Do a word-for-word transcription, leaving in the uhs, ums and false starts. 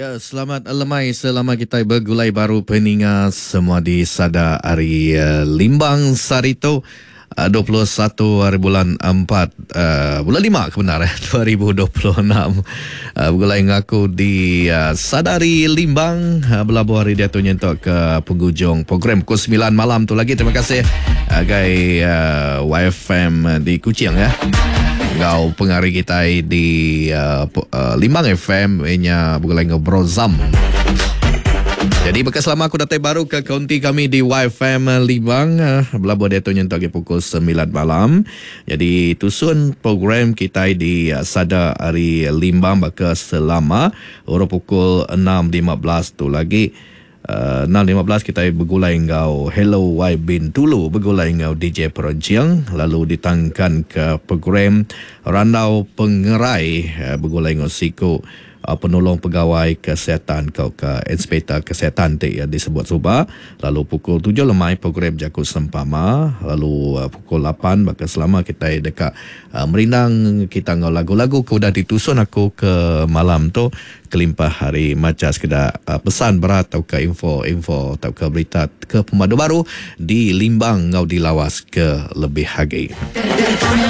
Ya, selamat lemai selama kita bergulai baru peningat semua di Sada Hari uh, Limbang Sarito uh, dua puluh satu hari bulan empat uh, bulan lima kebenar eh, dua ribu dua puluh enam uh, bergulai ngaku di uh, Sadari Limbang uh, belabuh hari dia tu nyentuk ke penghujung program pukul sembilan malam tu lagi. Terima kasih uh, Gai uh, Y F M di Kuching ya. Ngau pengaruh kita di uh, uh, Limbang F M nya bergulai ngobrol Zam. Jadi bekas lama aku datang baru ke kaunti kami di Y F M Limbang uh, belabuh dia tu nyentuk ke pukul sembilan malam. Jadi tusun program kita di uh, Sada Hari Limbang baka selama orang pukul enam lima belas tu lagi. Uh, enam lima belas kita bergulai ngau Hello Y Bin Tulu bergulai ngau D J Peranjiang, lalu ditangkan ke program Randau Pengerai uh, bergulai ngau Siko uh, penolong pegawai kesihatan kau ke inspektor kesihatan te yang disebut Subah. Lalu pukul tujuh lemai program Jakut Sempama, lalu uh, pukul lapan baka selama kita dekat uh, merindang kita ngau lagu-lagu kau dah ditusun aku ke malam tu kelimpah hari macam sekedar uh, pesan berat atau ke info-info atau ke berita ke pemadu baru di Limbang ngau dilawas ke lebih hagi.